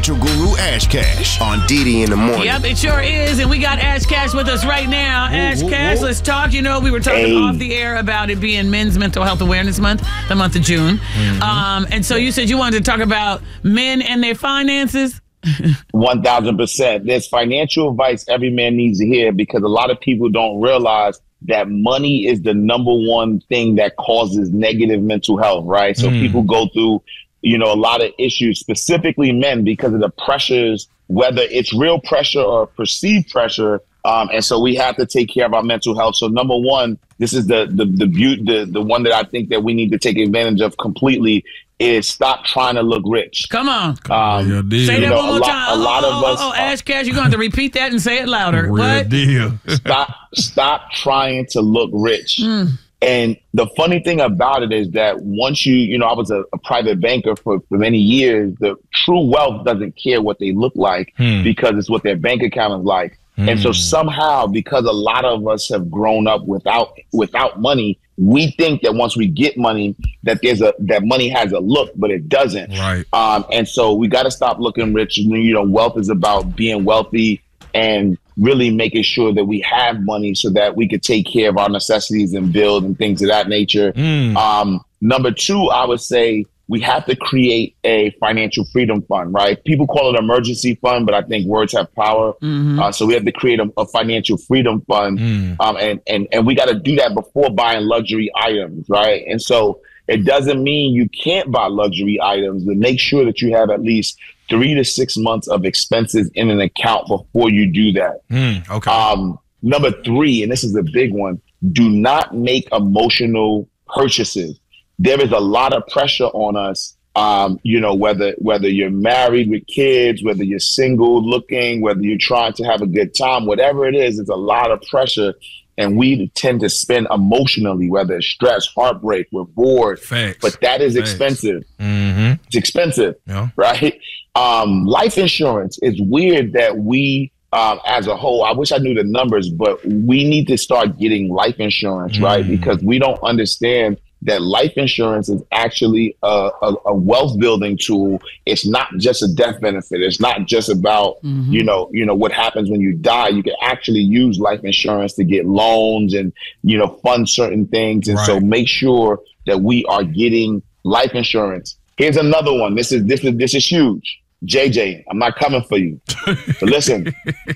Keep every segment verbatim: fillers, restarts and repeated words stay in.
Guru Ash Cash on Didi in the morning. Yep, it sure is. And we got Ash Cash with us right now. Ooh, Ash ooh, Cash, ooh. Let's talk. You know, we were talking hey. off the air about it being Men's Mental Health Awareness Month, the month of June. Mm-hmm. Um, and so you said you wanted to talk about men and their finances. one thousand percent. There's financial advice every man needs to hear because a lot of people don't realize that money is the number one thing that causes negative mental health, right? So mm. people go through you know, a lot of issues, specifically men, because of the pressures, whether it's real pressure or perceived pressure. Um, and so we have to take care of our mental health. So number one, this is the the the, beauty, the the one that I think that we need to take advantage of completely is stop trying to look rich. Come on. Um, yeah, say that know, one more a lot, time. A lot oh, of us. Oh, oh, Ash Cash, you're going to have to repeat that and say it louder. Real what? Deal. stop, stop trying to look rich. Mm. And the funny thing about it is that once you, you know, I was a, a private banker for, for many years, the true wealth doesn't care what they look like hmm. because it's what their bank account is like. Hmm. And so somehow, because a lot of us have grown up without without money, we think that once we get money, that there's a that money has a look, but it doesn't. Right. Um, and so we got to stop looking rich. You know, wealth is about being wealthy and really making sure that we have money so that we could take care of our necessities and build and things of that nature. Mm. Um, number two, I would say we have to create a financial freedom fund, right? People call it emergency fund, but I think words have power. Mm-hmm. Uh, so we have to create a, a financial freedom fund. Mm. Um, and, and, and we got to do that before buying luxury items, right? And so it doesn't mean you can't buy luxury items, but make sure that you have at least three to six months of expenses in an account before you do that. Mm, okay. Um, number three, and this is a big one, do not make emotional purchases. There is a lot of pressure on us, um, you know, whether whether you're married with kids, whether you're single looking, whether you're trying to have a good time, whatever it is, it's a lot of pressure. And we tend to spend emotionally, whether it's stress, heartbreak, we're bored. Facts. But that is Facts. expensive. Mm-hmm. It's expensive, yeah. right? Um, life insurance is weird that we, um, as a whole, I wish I knew the numbers, but we need to start getting life insurance, mm. right? Because we don't understand that life insurance is actually a, a, a wealth building tool. It's not just a death benefit. It's not just about, mm-hmm. you know, you know, what happens when you die. You can actually use life insurance to get loans and, you know, fund certain things. And right. so make sure that we are getting life insurance. Here's another one. This is, this is, this is huge. J J, I'm not coming for you. But listen,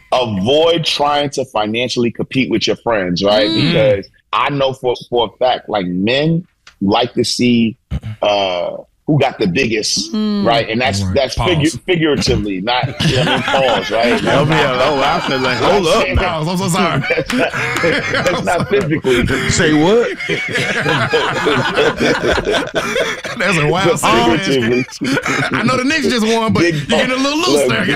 avoid trying to financially compete with your friends, right? Mm. Because I know for, for a fact, like men like to see uh, who got the biggest, mm. right? And that's right. that's figu- figuratively, not, you know what I mean, pause, right? Help me out. Oh, I feel like, hold up. Pause. I'm so sorry. That's not, that's not physically. Say what? That's a wild song. I know the Knicks just won, but you're getting a little loose there.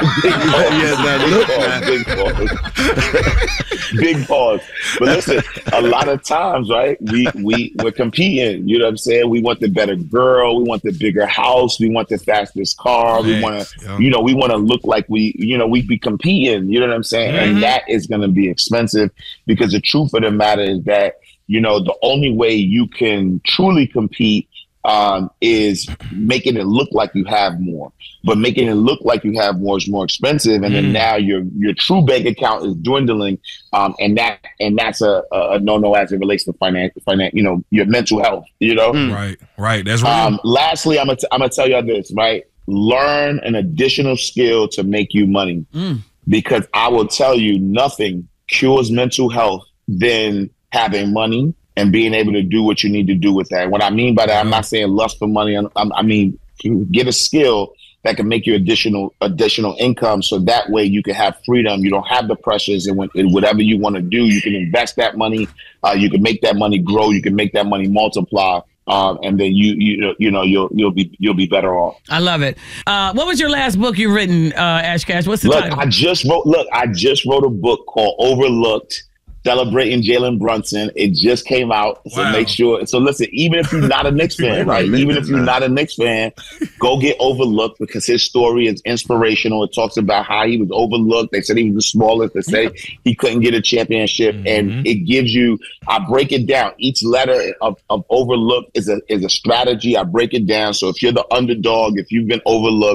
Big pause. Big pause. Big pause. But listen, a lot of times, right, we, we, we're competing. You know what I'm saying? We want the better girl. We want the bigger house. We want the fastest car. We want to, yeah. you know, we want to look like we, you know, we be competing. You know what I'm saying? Mm-hmm. And that is going to be expensive because the truth of the matter is that, you know, the only way you can truly compete um, is making it look like you have more. But making it look like you have more is more expensive, and mm. then now your your true bank account is dwindling, um, and that and that's a, a no no as it relates to finance, finance, you know, your mental health. You know, mm. right, right. That's right. Um, lastly, I'm gonna t- I'm gonna tell you this, right? Learn an additional skill to make you money, mm. because I will tell you, nothing cures mental health than having money and being able to do what you need to do with that. What I mean by that, I'm not saying lust for money. I'm, I mean, get a skill that can make you additional additional income, so that way you can have freedom. You don't have the pressures, and when, whatever you want to do, you can invest that money. Uh, you can make that money grow. You can make that money multiply, um, and then you you you know you'll you'll be you'll be better off. I love it. Uh, what was your last book you've written, uh, Ash Cash? What's the look, title? I just wrote. Look, I just wrote a book called Overlooked, celebrating Jalen Brunson. It just came out. So wow. make sure. So listen, even if you're not a Knicks fan, right? Even if you're not a Knicks fan, go get Overlooked, because his story is inspirational. It talks about how he was overlooked. They said he was the smallest. They said he couldn't get a championship. Mm-hmm. And it gives you, I break it down. Each letter of, of Overlooked is a is a strategy. I break it down. So if you're the underdog, if you've been overlooked,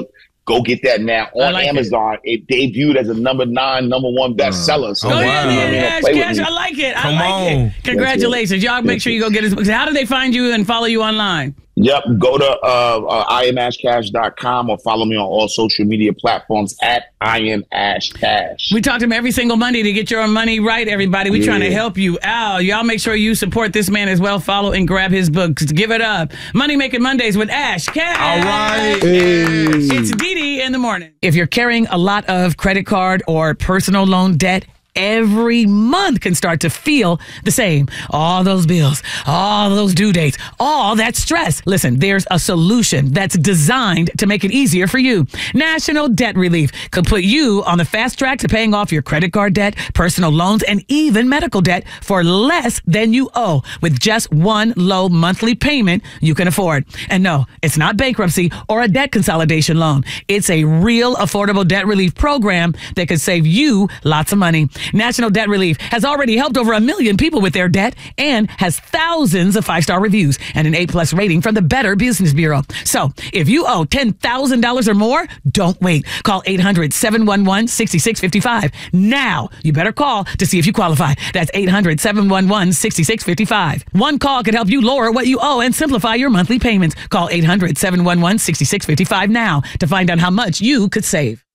Go get that now on like Amazon. It. it debuted as a number nine, number one bestseller. So Go Oh, ahead, wow. man. you know, Ash play with Cash. me. I like it. I Come like on. it. Congratulations. Y'all make sure you go get his books. How do they find you and follow you online? Yep. Go to uh, uh, I am ash cash dot com or follow me on all social media platforms at I am Ash Cash. We talk to him every single Monday to get your money right, everybody. We're Yeah. trying to help you out. Y'all make sure you support this man as well. Follow and grab his books. Give it up. Money Making Mondays with Ash Cash. All right. It's Dee Dee in the morning. If you're carrying a lot of credit card or personal loan debt, every month can start to feel the same. All those bills, all those due dates, all that stress. Listen, there's a solution that's designed to make it easier for you. National Debt Relief could put you on the fast track to paying off your credit card debt, personal loans, and even medical debt for less than you owe with just one low monthly payment you can afford. And no, it's not bankruptcy or a debt consolidation loan. It's a real affordable debt relief program that could save you lots of money. National Debt Relief has already helped over a million people with their debt and has thousands of five-star reviews and an A-plus rating from the Better Business Bureau. So if you owe ten thousand dollars or more, don't wait. Call eight hundred, seven one one, six six five five. Now, you better call to see if you qualify. That's eight hundred, seven one one, six six five five. One call could help you lower what you owe and simplify your monthly payments. Call eight hundred, seven one one, six six five five now to find out how much you could save.